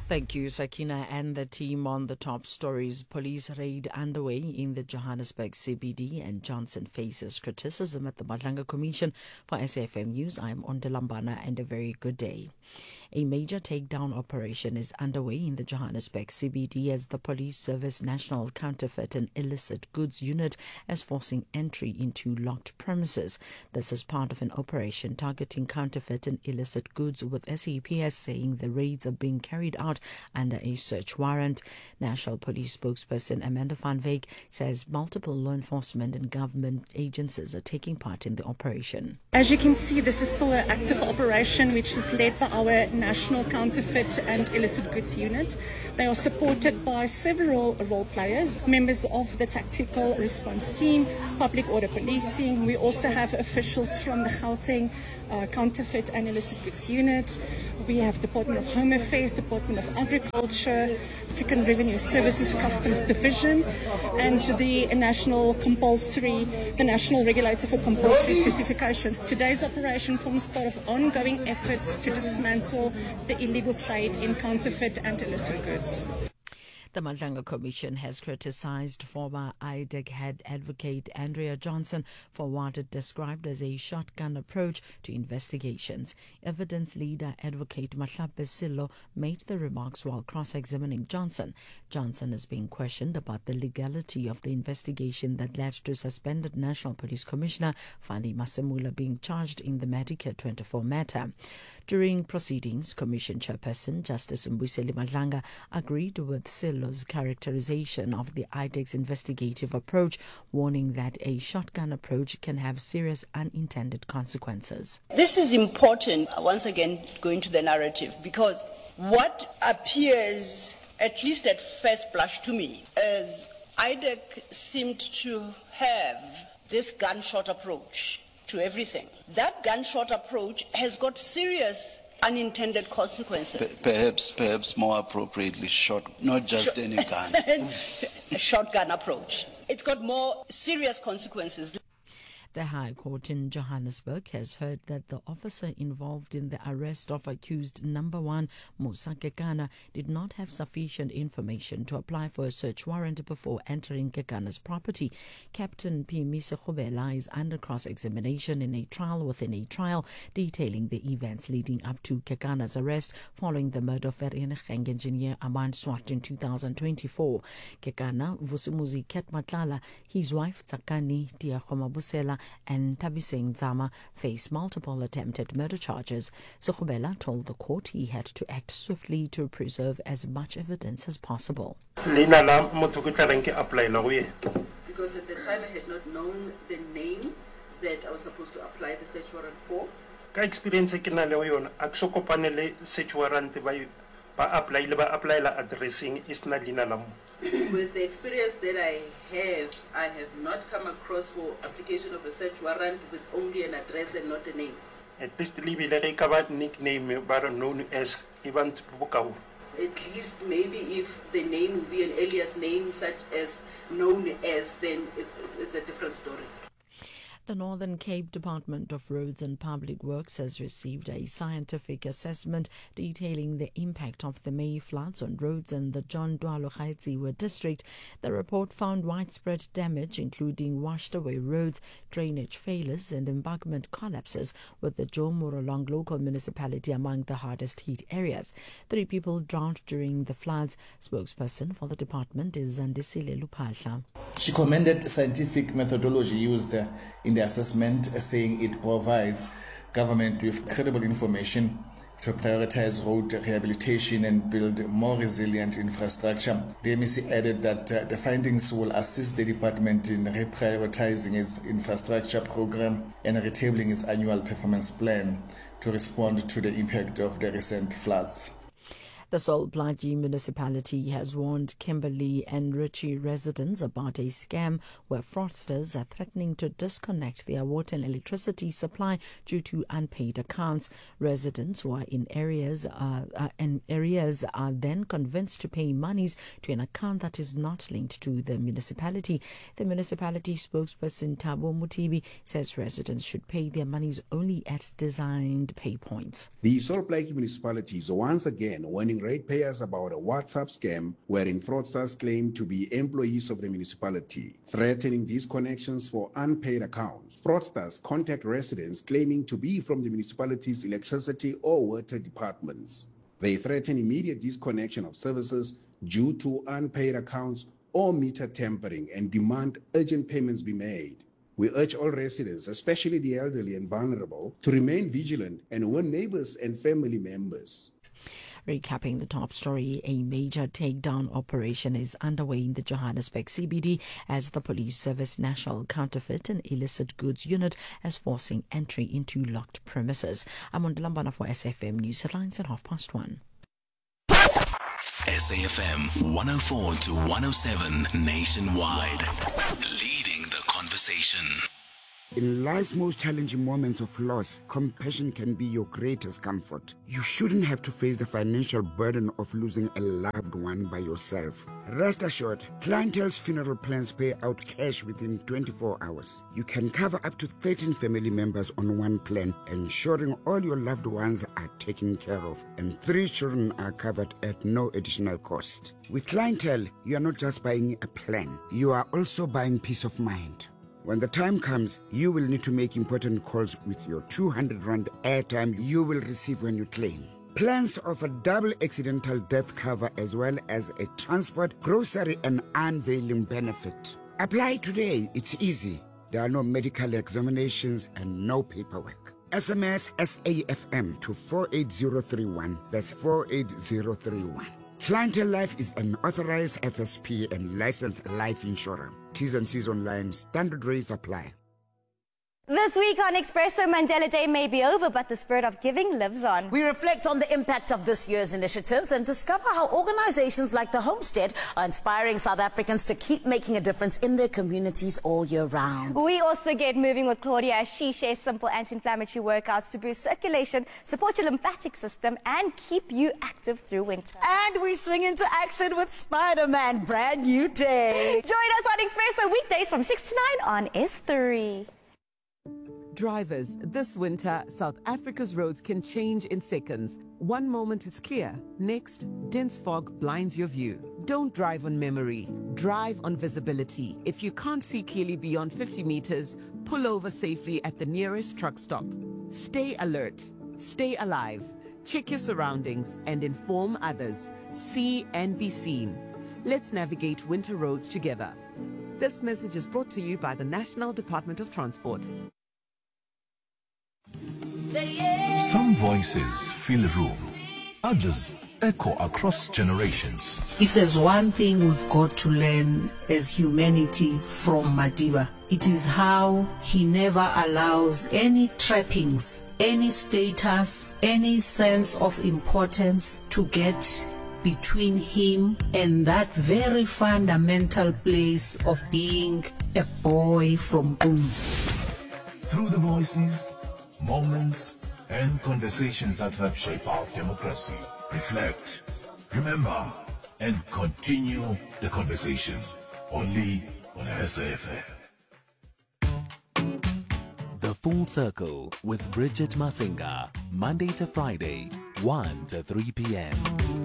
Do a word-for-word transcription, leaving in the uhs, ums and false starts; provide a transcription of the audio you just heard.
Thank you, Sakina, and the team on the top stories. Police raid underway in the Johannesburg C B D, and Johnson faces criticism at the Madlanga Commission. For S A F M News, I'm Ondelambana, and a very good day. A major takedown operation is underway in the Johannesburg C B D as the Police Service National Counterfeit and Illicit Goods Unit is forcing entry into locked premises. This is part of an operation targeting counterfeit and illicit goods, with S A P S saying the raids are being carried out under a search warrant. National Police spokesperson Amanda van Wyk says multiple law enforcement and government agencies are taking part in the operation. As you can see, this is still an active operation which is led by our National Counterfeit and Illicit Goods Unit. They are supported by several role players, members of the Tactical Response Team, Public Order Policing. We also have officials from the Gauteng uh, Counterfeit and Illicit Goods Unit. We have Department of Home Affairs, Department of Agriculture, African Revenue Services, Customs Division, and the National Compulsory, the National Regulator for Compulsory Specification. Today's operation forms part of ongoing efforts to dismantle the illegal trade in counterfeit and illicit goods. The Madlanga Commission has criticized former I D E C head advocate Andrea Johnson for what it described as a shotgun approach to investigations. Evidence leader advocate Mahlape Silo made the remarks while cross-examining Johnson. Johnson is being questioned about the legality of the investigation that led to suspended National Police Commissioner Fani Masemula being charged in the Medicare twenty-four matter. During proceedings, Commission Chairperson Justice Mbuyiseli Madlanga agreed with Silo's characterization of the I D E C's investigative approach, warning that a shotgun approach can have serious unintended consequences. This is important, once again, going to the narrative, because what appears, at least at first blush to me, is I D E C seemed to have this gunshot approach to everything. That gunshot approach has got serious unintended consequences. Perhaps, perhaps more appropriately, shot, not just any gun. A shotgun approach. It's got more serious consequences. The High Court in Johannesburg has heard that the officer involved in the arrest of accused number one, Musa Kekana, did not have sufficient information to apply for a search warrant before entering Kekana's property. Captain Phimiso Khobela is under cross-examination in a trial within a trial, detailing the events leading up to Kekana's arrest following the murder of Vereeniging engineer Aman Swart in two thousand twenty-four. Kekana, Vusumuzi Ketmatlala, his wife Tsakani Diakhomabusela, and Tabiseng Zama face multiple attempted murder charges. Sokhobela told the court he had to act swiftly to preserve as much evidence as possible. Because at the time I had not known the name that I was supposed to apply the search warrant for. Ka experience ke na le yona a ke kopane le search warrant ba ba apply le ba apply la addressing is na lina la mo. With the experience that I have, I have not come across for application of a search warrant with only an address and not a name. At least libi le ka ba nickname ba known as Event Bukau. At least maybe if the name will be an alias name such as known as, then it, it's, it's a different story. The Northern Cape Department of Roads and Public Works has received a scientific assessment detailing the impact of the May floods on roads in the John Dwalo Gaetziwe district. The report found widespread damage, including washed-away roads, drainage failures and embankment collapses, with the Joe Morolong local municipality among the hardest hit areas. Three people drowned during the floods. Spokesperson for the department is Zandisile Lupahla. She commended scientific methodology used in the assessment, saying it provides government with credible information to prioritize road rehabilitation and build more resilient infrastructure. The M E C added that uh, the findings will assist the department in reprioritizing its infrastructure program and retabling its annual performance plan to respond to the impact of the recent floods. The Sol Plaatje municipality has warned Kimberley and Ritchie residents about a scam where fraudsters are threatening to disconnect their water and electricity supply due to unpaid accounts. Residents who are in areas uh, uh, in areas are then convinced to pay monies to an account that is not linked to the municipality. The municipality spokesperson Thabo Mutibi says residents should pay their monies only at designed pay points. The Sol Plaatje municipality is once again warning warning ratepayers about a WhatsApp scam wherein fraudsters claim to be employees of the municipality, threatening these connections for unpaid accounts. Fraudsters contact residents claiming to be from the municipality's electricity or water departments. They threaten immediate disconnection of services due to unpaid accounts or meter tampering and demand urgent payments be made. We urge all residents, especially the elderly and vulnerable, to remain vigilant and warn neighbors and family members. Recapping the top story, a major takedown operation is underway in the Johannesburg C B D as the Police Service National Counterfeit and Illicit Goods Unit is forcing entry into locked premises. I'm on Lambana for S A F M News Headlines at half past one. S A F M one oh four to one oh seven nationwide, leading the conversation. In life's most challenging moments of loss, compassion can be your greatest comfort. You shouldn't have to face the financial burden of losing a loved one by yourself. Rest assured, Clientele's funeral plans pay out cash within twenty-four hours. You can cover up to thirteen family members on one plan, ensuring all your loved ones are taken care of, and three children are covered at no additional cost. With Clientele, you are not just buying a plan, you are also buying peace of mind. When the time comes, you will need to make important calls with your two hundred rand airtime you will receive when you claim. Plans offer double accidental death cover as well as a transport, grocery and unveiling benefit. Apply today, it's easy. There are no medical examinations and no paperwork. S M S S A F M to four eight zero three one. That's four eight zero three one. Clientele Life is an authorized F S P and licensed life insurer. T's and C's online. Standard rates apply. This week on Expresso, Mandela Day may be over, but the spirit of giving lives on. We reflect on the impact of this year's initiatives and discover how organizations like the Homestead are inspiring South Africans to keep making a difference in their communities all year round. We also get moving with Claudia as she shares simple anti-inflammatory workouts to boost circulation, support your lymphatic system, and keep you active through winter. And we swing into action with Spider-Man, brand new day. Join us on Expresso weekdays from six to nine on S three. Drivers, this winter, South Africa's roads can change in seconds. One moment it's clear, next, dense fog blinds your view. Don't drive on memory, drive on visibility. If you can't see clearly beyond fifty meters, pull over safely at the nearest truck stop. Stay alert, stay alive, check your surroundings and inform others. See and be seen. Let's navigate winter roads together. This message is brought to you by the National Department of Transport. Some voices fill a room, others echo across generations. If there's one thing we've got to learn as humanity from Madiba, it is how he never allows any trappings, any status, any sense of importance to get between him and that very fundamental place of being a boy from Boom. Through the voices, moments, and conversations that help shape our democracy. Reflect, remember, and continue the conversation. Only on S A F M. The Full Circle with Bridget Masinga, Monday to Friday, one to three p.m.